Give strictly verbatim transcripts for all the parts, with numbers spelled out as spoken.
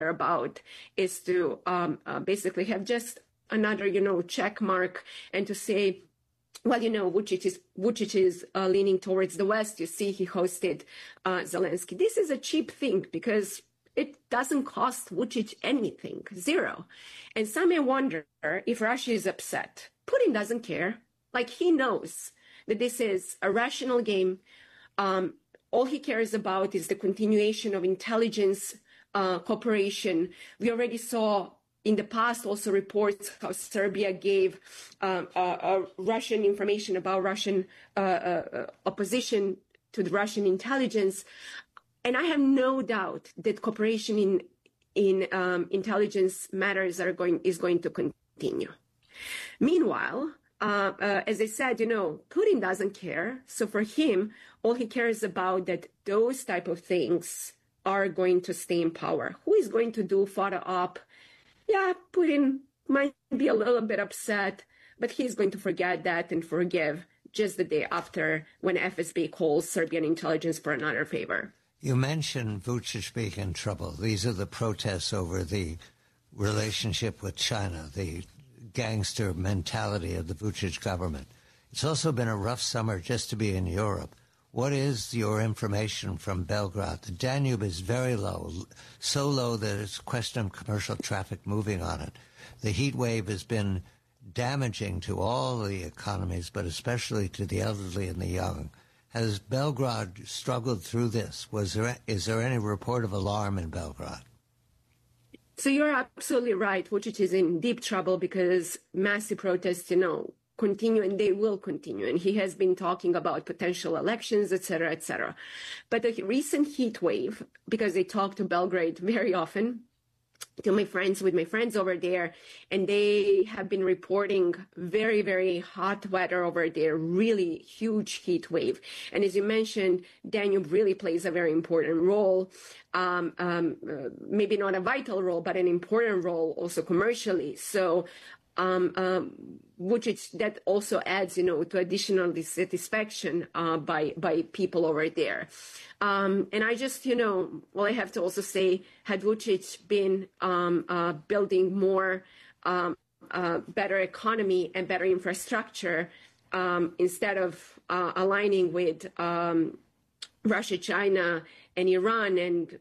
about is to um, uh, basically have just another, you know, check mark and to say, well, you know, Vucic is, Vucic is uh, leaning towards the West. You see, he hosted uh, Zelensky. This is a cheap thing because it doesn't cost Vucic anything, zero. And some may wonder if Russia is upset. Putin doesn't care. Like, he knows that this is a rational game. Um, all he cares about is the continuation of intelligence uh, cooperation. We already saw in the past also reports how Serbia gave um, uh, uh, Russian information about Russian uh, uh, opposition to the Russian intelligence. And I have no doubt that cooperation in in um, intelligence matters are going is going to continue. Meanwhile, uh, uh, as I said, you know, Putin doesn't care. So for him, all he cares about that those type of things are going to stay in power. Who is going to do photo op? Yeah, Putin might be a little bit upset, but he's going to forget that and forgive just the day after when F S B calls Serbian intelligence for another favor. You mentioned Vucic being in trouble. These are the protests over the relationship with China, the gangster mentality of the Vucic government. It's also been a rough summer just to be in Europe. What is your information from Belgrade? The Danube is very low, so low that it's a question of commercial traffic moving on it. The heat wave has been damaging to all the economies, but especially to the elderly and the young. Has Belgrade struggled through this? Was there, is there any report of alarm in Belgrade? So you're absolutely right. Vucic is in deep trouble because massive protests, you know, continue and they will continue. And he has been talking about potential elections, et cetera, et cetera. But the recent heat wave, because they talk to Belgrade very often, to my friends, with my friends over there, and they have been reporting very, very hot weather over there, really huge heat wave. And as you mentioned, Danube really plays a very important role, um, um, uh, maybe not a vital role, but an important role also commercially. So um, um, Vucic, that also adds, you know, to additional dissatisfaction uh, by by people over there. Um, and I just, you know, well, I have to also say, had Vucic been um, uh, building more, um, uh, better economy and better infrastructure, um, instead of uh, aligning with um, Russia, China, and Iran, and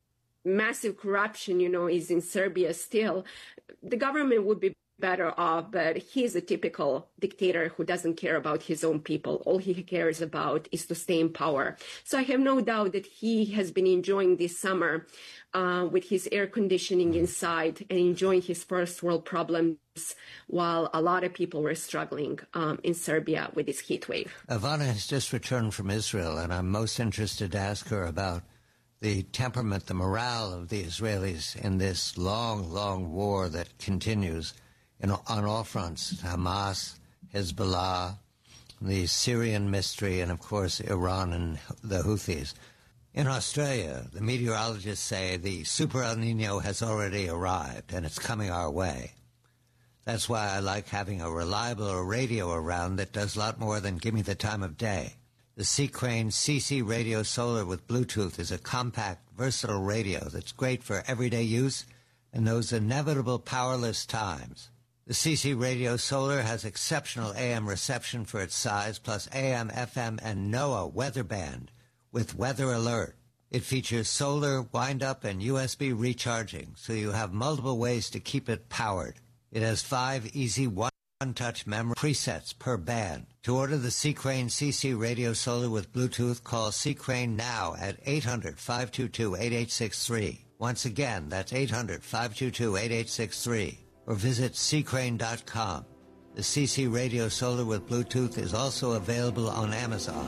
massive corruption, you know, is in Serbia still, the government would be better off, but he's a typical dictator who doesn't care about his own people. All he cares about is to stay in power. So I have no doubt that he has been enjoying this summer uh, with his air conditioning inside and enjoying his first world problems while a lot of people were struggling um, in Serbia with this heat wave. Ivana has just returned from Israel, and I'm most interested to ask her about the temperament, the morale of the Israelis in this long, long war that continues. You know, on all fronts, Hamas, Hezbollah, the Syrian mystery, and, of course, Iran and the Houthis. In Australia, the meteorologists say the Super El Nino has already arrived, and it's coming our way. That's why I like having a reliable radio around that does a lot more than give me the time of day. The C-Crane C C Radio Solar with Bluetooth is a compact, versatile radio that's great for everyday use in those inevitable powerless times. The C C Radio Solar has exceptional A M reception for its size, plus A M, F M, and NOAA weather band with weather alert. It features solar, wind-up, and U S B recharging, so you have multiple ways to keep it powered. It has five easy one-touch memory presets per band. To order the C-Crane C C Radio Solar with Bluetooth, call C-Crane now at eight hundred, five two two, eight eight six three. Once again, that's eight hundred, five two two, eight eight six three. Or visit C crane dot com. The C C Radio Solar with Bluetooth is also available on Amazon.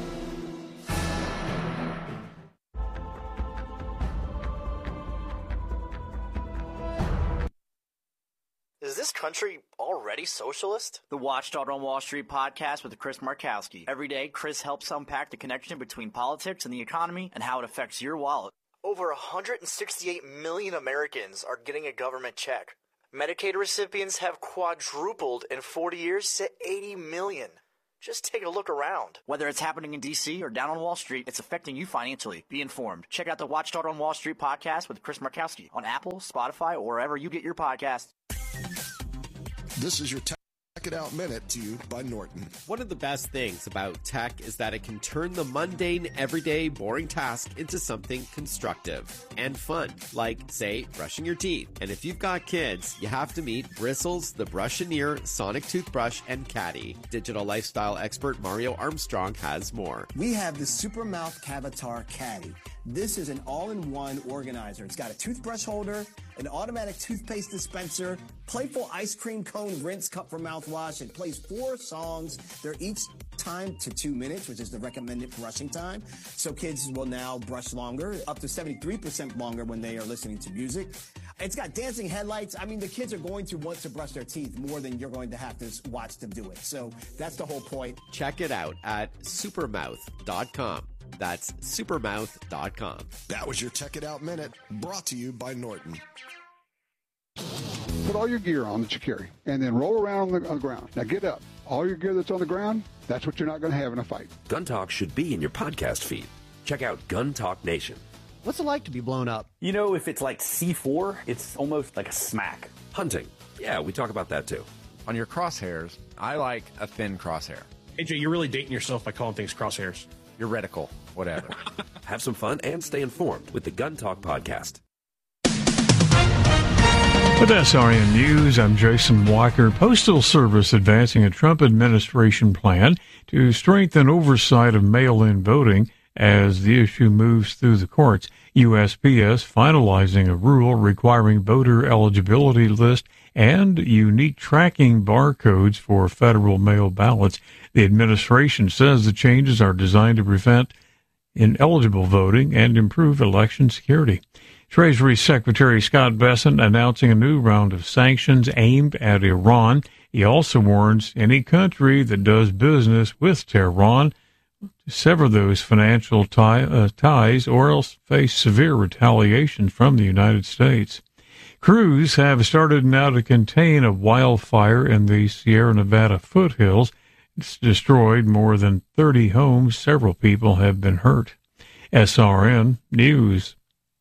Is this country already socialist? The Watchdog on Wall Street podcast with Chris Markowski. Every day, Chris helps unpack the connection between politics and the economy and how it affects your wallet. Over one hundred sixty-eight million Americans are getting a government check. Medicaid recipients have quadrupled in forty years to eighty million. Just take a look around. Whether it's happening in D C or down on Wall Street, it's affecting you financially. Be informed. Check out the Watchdog on Wall Street podcast with Chris Markowski on Apple, Spotify, or wherever you get your podcasts. This is your Tech It Out Minute to you by Norton. One of the best things about tech is that it can turn the mundane, everyday, boring task into something constructive and fun, like, say, brushing your teeth. And if you've got kids, you have to meet Bristles, the Brush-A-Near Sonic Toothbrush, and Caddy. Digital lifestyle expert Mario Armstrong has more. We have the Supermouth Cavatar Caddy. This is an all-in-one organizer. It's got a toothbrush holder, an automatic toothpaste dispenser, playful ice cream cone rinse cup for mouthwash. It plays four songs. They're each timed to two minutes, which is the recommended brushing time. So kids will now brush longer, up to seventy-three percent longer when they are listening to music. It's got dancing headlights. I mean, the kids are going to want to brush their teeth more than you're going to have to watch them do it. So that's the whole point. Check it out at supermouth dot com. That's supermouth dot com. That was your Tech It Out Minute, brought to you by Norton. Put all your gear on that you carry, and then roll around on the, on the ground. Now get up. All your gear that's on the ground, that's what you're not going to have in a fight. Gun Talk should be in your podcast feed. Check out Gun Talk Nation. What's it like to be blown up? You know, if it's like C four, it's almost like a smack. Hunting. Yeah, we talk about that too. On your crosshairs, I like a thin crosshair. A J, you're really dating yourself by calling things crosshairs. Your reticle, whatever. Have some fun and stay informed with the Gun Talk podcast. With S R N News, I'm Jason Walker. Postal Service advancing a Trump administration plan to strengthen oversight of mail-in voting as the issue moves through the courts. U S P S finalizing a rule requiring voter eligibility list and unique tracking barcodes for federal mail ballots. The administration says the changes are designed to prevent ineligible voting and improve election security. Treasury Secretary Scott Bessent announcing a new round of sanctions aimed at Iran. He also warns any country that does business with Tehran to sever those financial tie, uh, ties or else face severe retaliation from the United States. Crews have started now to contain a wildfire in the Sierra Nevada foothills. It's destroyed more than thirty homes. Several people have been hurt. S R N News.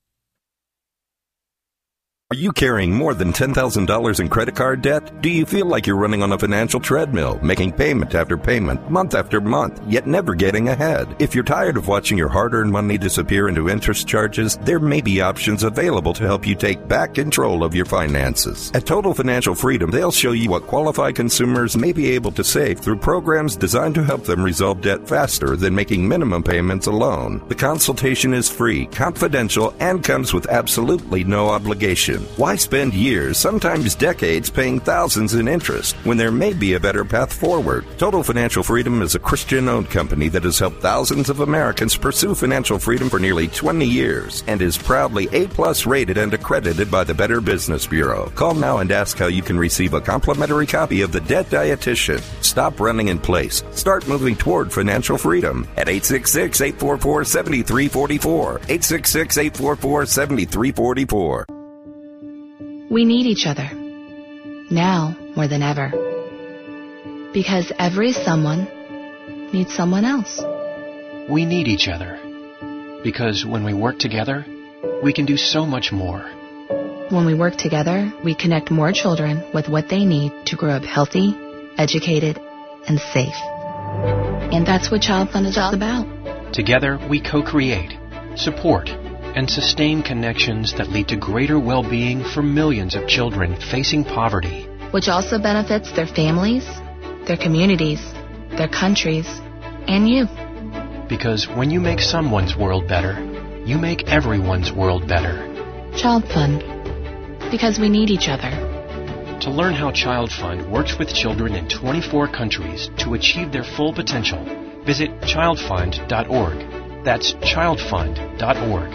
Are you carrying more than ten thousand dollars in credit card debt? Do you feel like you're running on a financial treadmill, making payment after payment, month after month, yet never getting ahead? If you're tired of watching your hard-earned money disappear into interest charges, there may be options available to help you take back control of your finances. At Total Financial Freedom, they'll show you what qualified consumers may be able to save through programs designed to help them resolve debt faster than making minimum payments alone. The consultation is free, confidential, and comes with absolutely no obligation. Why spend years, sometimes decades, paying thousands in interest when there may be a better path forward? Total Financial Freedom is a Christian-owned company that has helped thousands of Americans pursue financial freedom for nearly twenty years and is proudly A-plus rated and accredited by the Better Business Bureau. Call now and ask how you can receive a complimentary copy of The Debt Dietitian. Stop running in place. Start moving toward financial freedom at eight six six, eight four four, seven three four four, eight six six, eight four four, seven three four four. We need each other, now more than ever, because every someone needs someone else. We need each other, because when we work together, we can do so much more. When we work together, we connect more children with what they need to grow up healthy, educated, and safe. And that's what Child Fund is all about. Together, we co-create, support, and sustain connections that lead to greater well-being for millions of children facing poverty. Which also benefits their families, their communities, their countries, and you. Because when you make someone's world better, you make everyone's world better. Child Fund. Because we need each other. To learn how Child Fund works with children in twenty-four countries to achieve their full potential, visit child fund dot org. That's child fund dot org.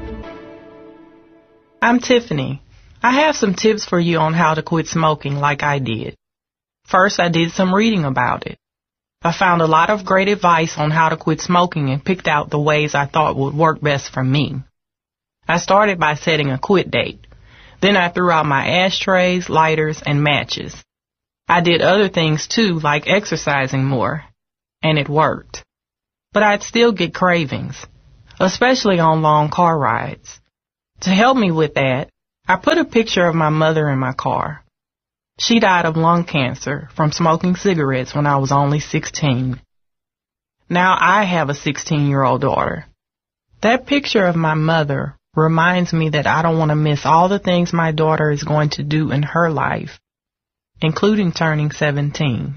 I'm Tiffany. I have some tips for you on how to quit smoking like I did. First, I did some reading about it. I found a lot of great advice on how to quit smoking and picked out the ways I thought would work best for me. I started by setting a quit date. Then I threw out my ashtrays, lighters, and matches. I did other things too, like exercising more. and it worked. But I'd still get cravings, especially on long car rides. To help me with that, I put a picture of my mother in my car. She died of lung cancer from smoking cigarettes when I was only sixteen. Now I have a sixteen-year-old daughter. That picture of my mother reminds me that I don't want to miss all the things my daughter is going to do in her life, including turning seventeen.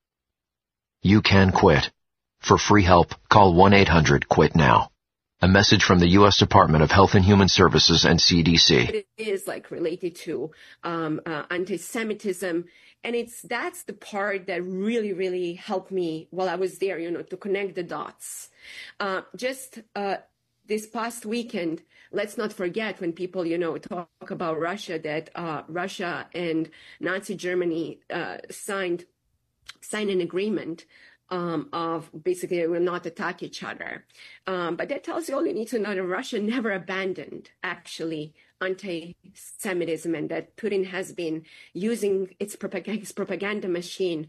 You can quit. For free help, call one eight hundred quit now. A message from the U S Department of Health and Human Services and C D C. It is like related to um, uh, anti-Semitism. And it's that's the part that really, really helped me while I was there, you know, to connect the dots. Uh, just uh, this past weekend, let's not forget when people, you know, talk about Russia, that uh, Russia and Nazi Germany uh, signed signed an agreement Um, of basically they will not attack each other. Um, but that tells you all you need to know that Russia never abandoned actually anti-Semitism, and that Putin has been using its propaganda, his propaganda machine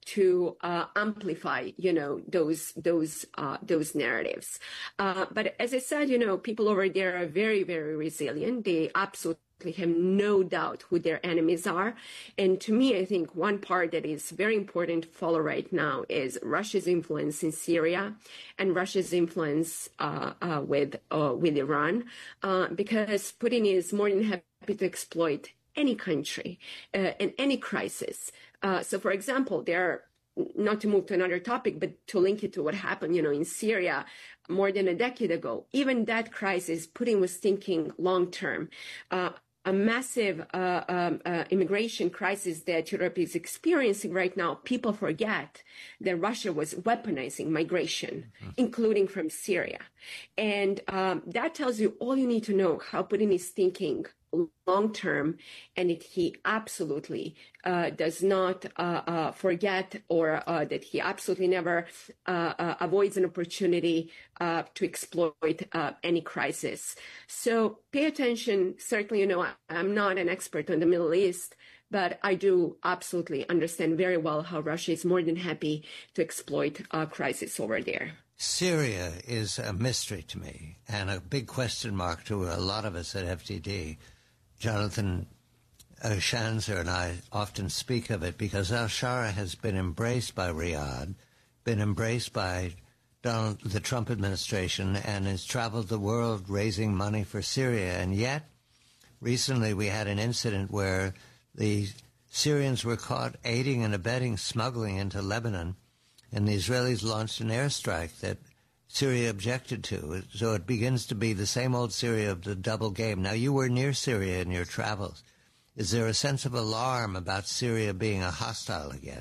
to uh, amplify, you know, those those uh, those narratives. Uh, but as I said, you know, people over there are very, very resilient. They absolutely have no doubt who their enemies are. And to me, I think one part that is very important to follow right now is Russia's influence in Syria and Russia's influence uh, uh, with uh, with Iran, uh, because Putin is more than happy to exploit any country uh, and any crisis. Uh, so, for example, there are, not to move to another topic, but to link it to what happened, you know, in Syria more than a decade ago. Even that crisis, Putin was thinking long term. Uh, a massive uh, um, uh, immigration crisis that Europe is experiencing right now, people forget that Russia was weaponizing migration, mm-hmm. including from Syria. And um, that tells you all you need to know how Putin is thinking long term, and that he absolutely uh, does not uh, uh, forget, or uh, that he absolutely never uh, uh, avoids an opportunity uh, to exploit uh, any crisis. So pay attention. Certainly, you know, I, I'm not an expert on the Middle East, but I do absolutely understand very well how Russia is more than happy to exploit a crisis over there. Syria is a mystery to me and a big question mark to a lot of us at F T D. Jonathan uh, Schanzer and I often speak of it because al-Shara has been embraced by Riyadh, been embraced by Donald, the Trump administration, and has traveled the world raising money for Syria. And yet, recently we had an incident where the Syrians were caught aiding and abetting smuggling into Lebanon, and the Israelis launched an airstrike that Syria objected to. So it begins to be the same old Syria of the double game. Now, you were near Syria in your travels. Is there a sense of alarm about Syria being a hostile again?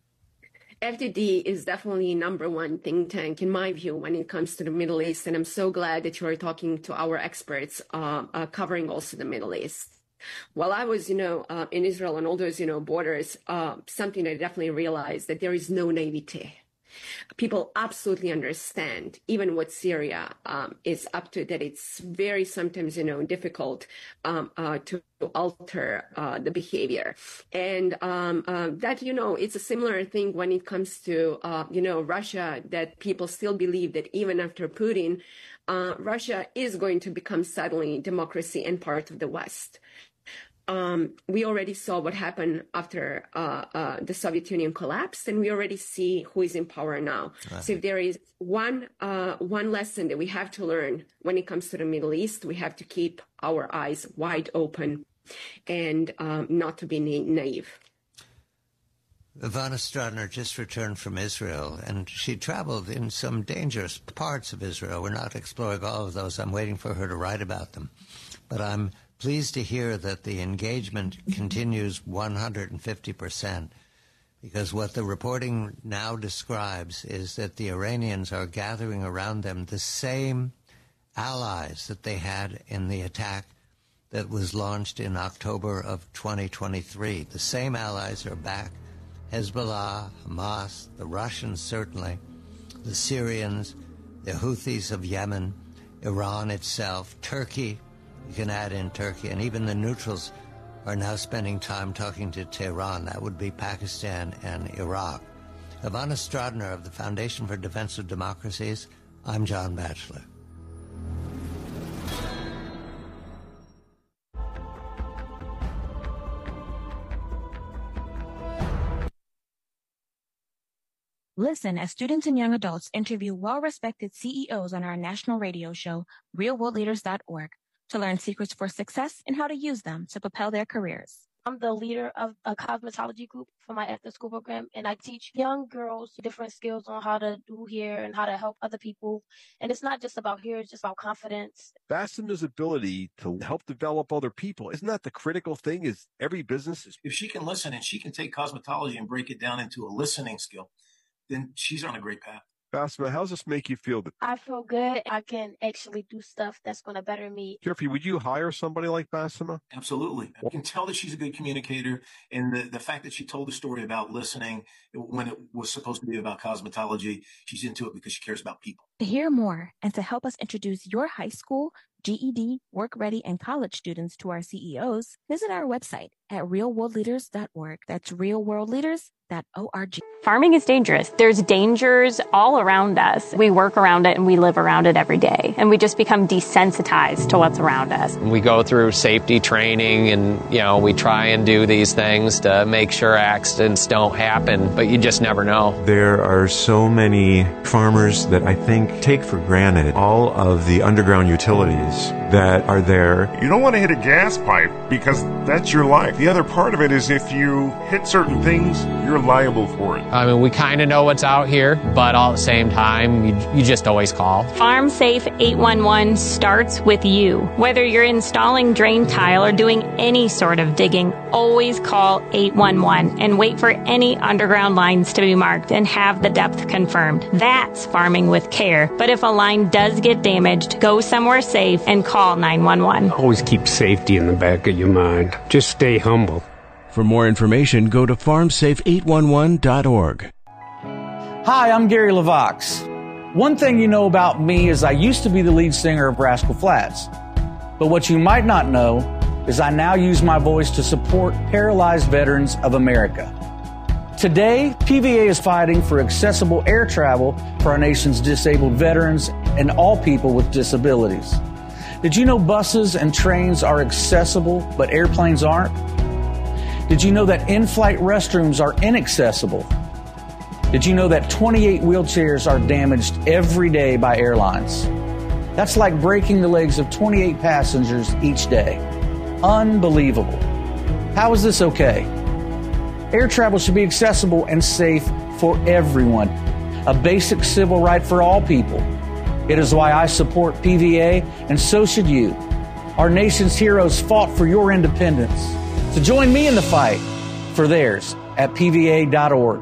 F T D is definitely number one think tank, in my view, when it comes to the Middle East. And I'm so glad that you are talking to our experts uh, uh, covering also the Middle East. While I was, you know, uh, in Israel and all those, you know, borders, uh, something I definitely realized that there is no naivete. People absolutely understand, even what Syria um, is up to, that it's very sometimes, you know, difficult um, uh, to alter uh, the behavior. And um, uh, that, you know, it's a similar thing when it comes to, uh, you know, Russia, that people still believe that even after Putin, uh, Russia is going to become suddenly democracy and part of the West. Um, we already saw what happened after uh, uh, the Soviet Union collapsed, and we already see who is in power now. Right. So if there is one uh, one lesson that we have to learn when it comes to the Middle East, we have to keep our eyes wide open and um, not to be na- naive. Ivana Stratner just returned from Israel, and she traveled in some dangerous parts of Israel. We're not exploring all of those. I'm waiting for her to write about them. But I'm pleased to hear that the engagement continues one hundred fifty percent, because what the reporting now describes is that the Iranians are gathering around them the same allies that they had in the attack that was launched in October of twenty twenty-three. The same allies are back. Hezbollah, Hamas, the Russians certainly, the Syrians, the Houthis of Yemen, Iran itself, Turkey. You can add in Turkey, and even the neutrals are now spending time talking to Tehran. That would be Pakistan and Iraq. Ivana Strodner of the Foundation for Defense of Democracies, I'm John Batchelor. Listen as students and young adults interview well-respected C E Os on our national radio show, real world leaders dot org, to learn secrets for success and how to use them to propel their careers. I'm the leader of a cosmetology group for my after-school program, and I teach young girls different skills on how to do hair and how to help other people. And it's not just about hair, it's just about confidence. Basema's ability to help develop other people, isn't that the critical thing? Is every business is... If she can listen and she can take cosmetology and break it down into a listening skill, then she's on a great path. Basma, how does this make you feel? I feel good. I can actually do stuff that's going to better me. Jeffrey, would you hire somebody like Basma? Absolutely. I can tell that she's a good communicator. And the, the fact that she told the story about listening when it was supposed to be about cosmetology, she's into it because she cares about people. To hear more and to help us introduce your high school, G E D, work ready, and college students to our C E Os, visit our website at real world leaders dot org. That's real world leaders dot org. Farming is dangerous. There's dangers all around us. We work around it and we live around it every day. And we just become desensitized to what's around us. We go through safety training and, you know, we try and do these things to make sure accidents don't happen, but you just never know. There are so many farmers that I think take for granted all of the underground utilities that are there. You don't want to hit a gas pipe because that's your life. The other part of it is if you hit certain things, you're liable for it. I mean, we kind of know what's out here, but all at the same time, you, you just always call. Farm Safe eight one one starts with you. Whether you're installing drain tile or doing any sort of digging, always call eight one one and wait for any underground lines to be marked and have the depth confirmed. That's farming with care. But if a line does get damaged, go somewhere safe and call nine one one. Always keep safety in the back of your mind. Just stay humble. For more information, go to farm safe eight one one dot org. Hi, I'm Gary LaVox. One thing you know about me is I used to be the lead singer of Rascal Flatts. But what you might not know is I now use my voice to support paralyzed veterans of America. Today, P V A is fighting for accessible air travel for our nation's disabled veterans and all people with disabilities. Did you know buses and trains are accessible, but airplanes aren't? Did you know that in-flight restrooms are inaccessible? Did you know that twenty-eight wheelchairs are damaged every day by airlines? That's like breaking the legs of twenty-eight passengers each day. Unbelievable. How is this okay? Air travel should be accessible and safe for everyone. A basic civil right for all people. It is why I support P V A, and so should you. Our nation's heroes fought for your independence. So join me in the fight for theirs at P V A dot org.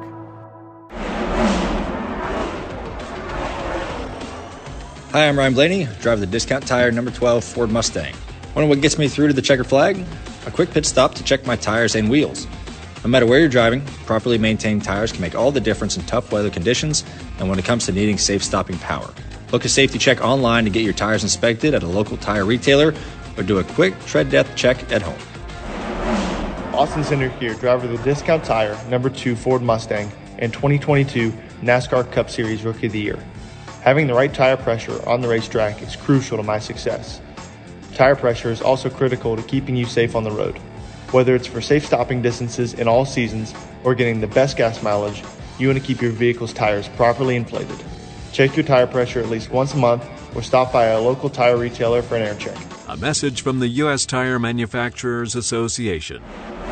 Hi, I'm Ryan Blaney, driver of the Discount Tire number twelve Ford Mustang. Wonder what gets me through to the checker flag? A quick pit stop to check my tires and wheels. No matter where you're driving, properly maintained tires can make all the difference in tough weather conditions and when it comes to needing safe stopping power. Book a safety check online to get your tires inspected at a local tire retailer or do a quick tread depth check at home. Austin Center here, driver of the Discount Tire number two Ford Mustang and twenty twenty-two NASCAR Cup Series Rookie of the Year. Having the right tire pressure on the racetrack is crucial to my success. Tire pressure is also critical to keeping you safe on the road. Whether it's for safe stopping distances in all seasons or getting the best gas mileage, you want to keep your vehicle's tires properly inflated. Check your tire pressure at least once a month or stop by a local tire retailer for an air check. A message from the U S Tire Manufacturers Association.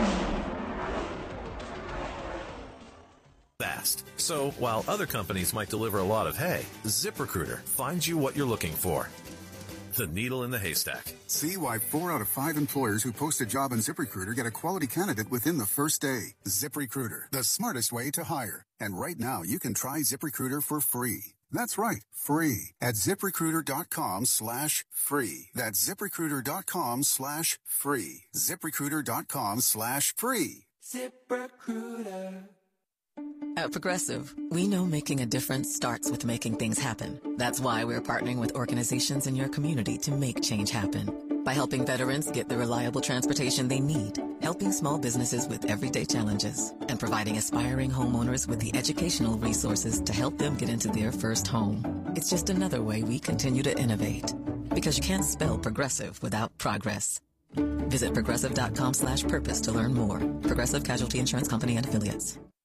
Fast. So while other companies might deliver a lot of hay, ZipRecruiter finds you what you're looking for. The needle in the haystack. See why four out of five employers who post a job on ZipRecruiter get a quality candidate within the first day. ZipRecruiter, the smartest way to hire. And right now, you can try ZipRecruiter for free. That's right, free at ZipRecruiter.com slash free. That's ZipRecruiter.com slash free. ZipRecruiter.com slash free. ZipRecruiter. At Progressive, we know making a difference starts with making things happen. That's why we're partnering with organizations in your community to make change happen. by helping veterans get the reliable transportation they need, helping small businesses with everyday challenges, and providing aspiring homeowners with the educational resources to help them get into their first home. It's just another way we continue to innovate. Because you can't spell progressive without progress. Visit progressive.com slash purpose to learn more. Progressive Casualty Insurance Company and Affiliates.